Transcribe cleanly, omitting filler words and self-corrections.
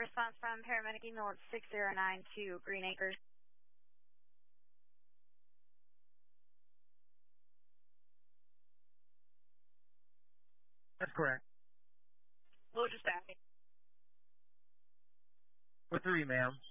response from paramedic email at 6092 Green Acres. That's correct. We'll just back it. For 3, ma'am.